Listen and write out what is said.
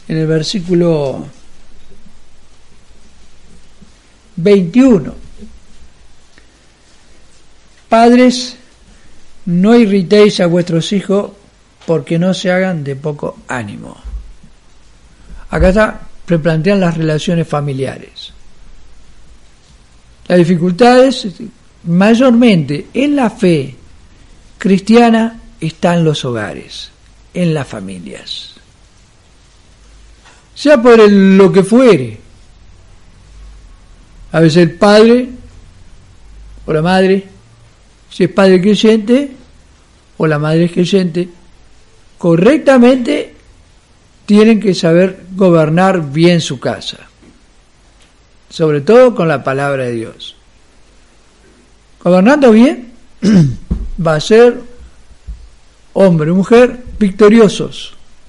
en el versículo 21. Padres, no irritéis a vuestros hijos porque no se hagan de poco ánimo. Acá está, replantean las relaciones familiares. Las dificultades, mayormente en la fe cristiana, están en los hogares, en las familias. Sea por lo que fuere. A veces el padre o la madre, si es padre creyente o la madre es creyente, correctamente tienen que saber gobernar bien su casa, sobre todo con la palabra de Dios. Gobernando bien, va a ser hombre y mujer victoriosos.